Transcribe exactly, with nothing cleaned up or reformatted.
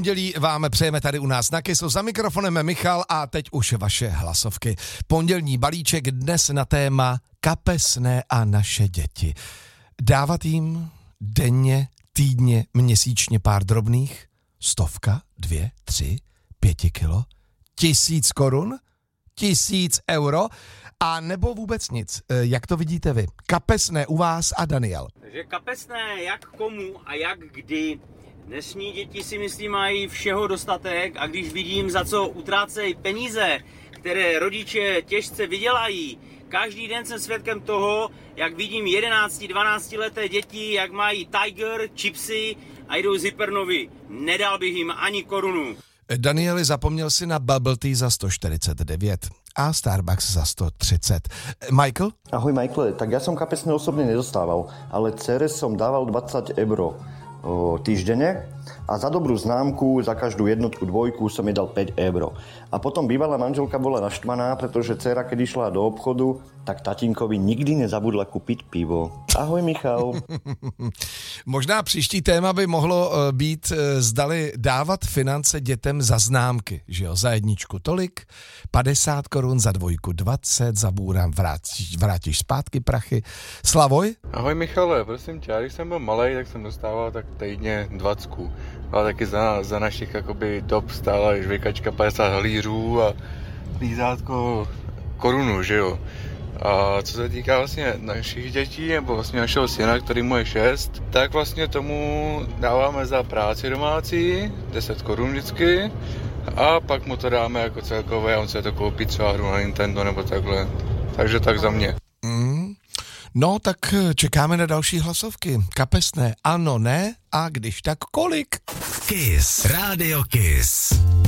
Pondělí vám přejeme tady u nás na Kissu, za mikrofonem Michal a teď už vaše hlasovky. Pondělní balíček dnes na téma kapesné a naše děti. Dávat jim denně, týdně, měsíčně pár drobných? Stovka, dvě, tři, pěti kilo? Tisíc korun? Tisíc euro? A nebo vůbec nic? Jak to vidíte vy? Kapesné u vás a Daniel. Takže kapesné jak komu a jak kdy. Dnešní děti si myslím mají všeho dostatek a když vidím, za co utrácejí peníze, které rodiče těžce vydělají, každý den jsem svědkem toho, jak vidím jedenácti dvanácti leté děti, jak mají Tiger, chipsy a jdou z Hypernovy. Nedal bych jim ani korunu. Danieli, zapomněl si na bubble tea za sto čtyřicet devět a Starbucks za sto třicet. Michael? Ahoj Michael, tak ja som kapesné osobne nedostával, ale dcere som dával dvadsať eur týždenne a za dobrú známku, za každú jednotku, dvojku som jej dal päť eur. A potom bývalá manželka bola naštvaná, pretože dcera, keď išla do obchodu, tak tatínkovi nikdy nezabudla kúpiť pivo. Ahoj Michal. Možná příští téma by mohlo být, zdali dávat finance dětem za známky, že jo, za jedničku tolik, padesát korun, za dvojku dvacet, za bůram vrátíš, vrátíš zpátky prachy. Slavoj? Ahoj Michale, prosím tě, když jsem byl malej, tak jsem dostával tak týdně dvacku. Ale taky za, za našich jakoby dob stála žvejkačka padesát halířů a lízátko korunu, že jo. A co se týká vlastně našich dětí, nebo vlastně našeho syna, který mu je šest, tak vlastně tomu dáváme za práci domácí deset korun vždycky a pak mu to dáme jako celkové a on se to koupí třeba hru na Nintendo nebo takhle. Takže tak za mě. Mm. No, tak čekáme na další hlasovky. Kapesné ano, ne a když tak kolik? Kiss, Rádio Kiss.